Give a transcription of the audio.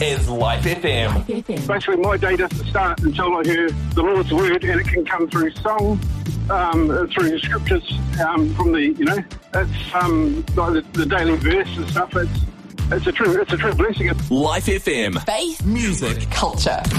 is Life FM. Basically, my day doesn't start until I hear the Lord's word, and it can come through song, through scriptures, from the, it's like the daily verse and stuff. It's a true blessing. Life FM. Faith, music, culture.